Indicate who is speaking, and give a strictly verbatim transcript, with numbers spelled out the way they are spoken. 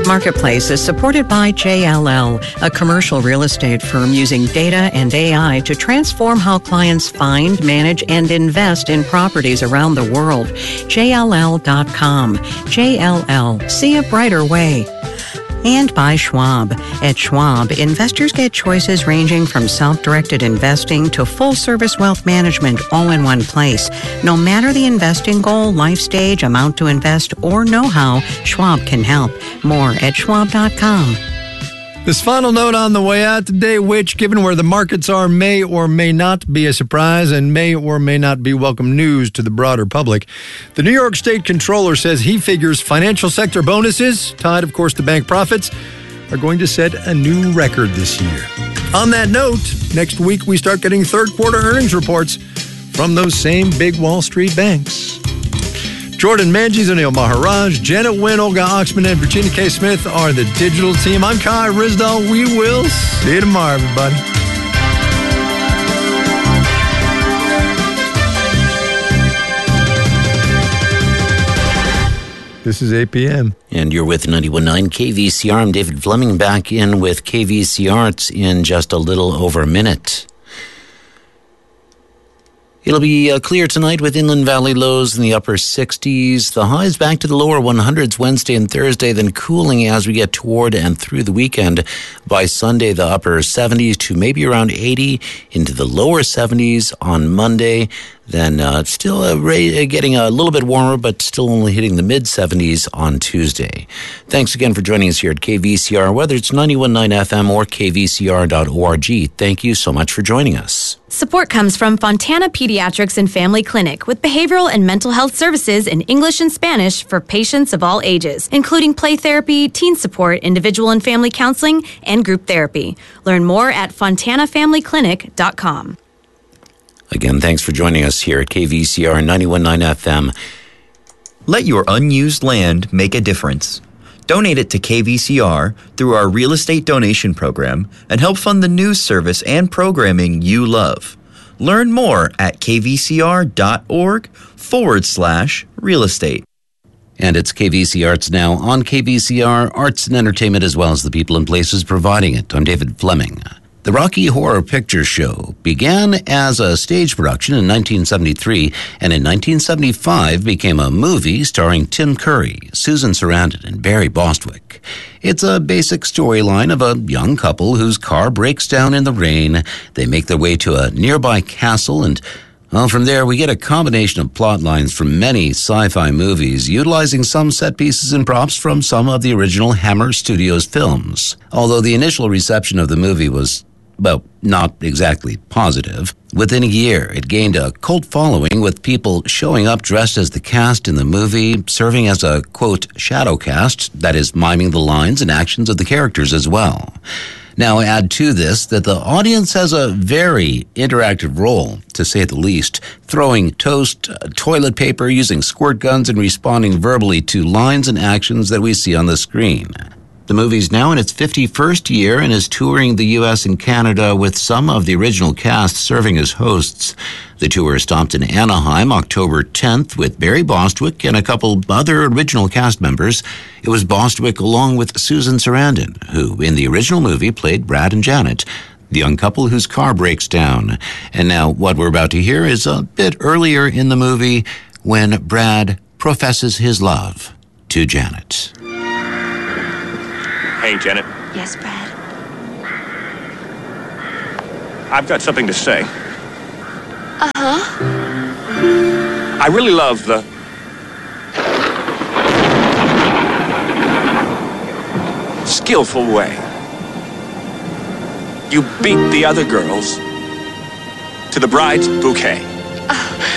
Speaker 1: Marketplace is supported by J L L, a commercial real estate firm using data and A I to transform how clients find, manage, and invest in properties around the world. J L L dot com. J L L. See a brighter way. And by Schwab. At Schwab, investors get choices ranging from self-directed investing to full-service wealth management all in one place. No matter the investing goal, life stage, amount to invest, or know-how, Schwab can help. More at schwab dot com.
Speaker 2: This final note on the way out today, which, given where the markets are, may or may not be a surprise and may or may not be welcome news to the broader public. The New York State Comptroller says he figures financial sector bonuses, tied, of course, to bank profits, are going to set a new record this year. On that note, next week we start getting third quarter earnings reports from those same big Wall Street banks. Jordan Manges, Anil Maharaj, Janet Wynn, Olga Oxman, and Virginia K. Smith are the digital team. I'm Kai Rizdal. We will see you tomorrow, everybody. This is eight p.m.
Speaker 3: And you're with ninety-one point nine K V C R. I'm David Fleming, back in with K V C R. It's in just a little over a minute. It'll be uh, clear tonight with inland valley lows in the upper sixties. The highs back to the lower hundreds Wednesday and Thursday, then cooling as we get toward and through the weekend. By Sunday, the upper seventies to maybe around eighty, into the lower seventies on Monday. Then uh, still uh, ra- getting a little bit warmer, but still only hitting the mid-seventies on Tuesday. Thanks again for joining us here at K V C R, whether it's ninety-one point nine F M or K V C R dot org. Thank you so much for joining us.
Speaker 4: Support comes from Fontana Pediatrics and Family Clinic with behavioral and mental health services in English and Spanish for patients of all ages, including play therapy, teen support, individual and family counseling, and group therapy. Learn more at fontana family clinic dot com.
Speaker 3: Again, thanks for joining us here at K V C R ninety-one point nine F M.
Speaker 5: Let your unused land make a difference. Donate it to K V C R through our real estate donation program and help fund the news service and programming you love. Learn more at kvcr.org forward slash real estate.
Speaker 3: And it's K V C Arts now on K V C R, arts and entertainment as well as the people and places providing it. I'm David Fleming. The Rocky Horror Picture Show began as a stage production in nineteen seventy-three and in nineteen seventy-five became a movie starring Tim Curry, Susan Sarandon, and Barry Bostwick. It's a basic storyline of a young couple whose car breaks down in the rain. They make their way to a nearby castle, and well, from there we get a combination of plot lines from many sci-fi movies, utilizing some set pieces and props from some of the original Hammer Studios films. Although the initial reception of the movie was, well, not exactly positive. Within a year, it gained a cult following with people showing up dressed as the cast in the movie, serving as a, quote, shadow cast, that is, miming the lines and actions of the characters as well. Now, add to this that the audience has a very interactive role, to say the least, throwing toast, uh, toilet paper, using squirt guns, and responding verbally to lines and actions that we see on the screen. The movie's now in its fifty-first year and is touring the U S and Canada with some of the original cast serving as hosts. The tour stopped in Anaheim October tenth with Barry Bostwick and a couple other original cast members. It was Bostwick along with Susan Sarandon, who in the original movie played Brad and Janet, the young couple whose car breaks down. And now what we're about to hear is a bit earlier in the movie when Brad professes his love to Janet.
Speaker 6: Hey, Janet.
Speaker 7: Yes, Brad?
Speaker 6: I've got something to say.
Speaker 7: Uh-huh.
Speaker 6: I really love the... skillful way you beat the other girls to the bride's bouquet.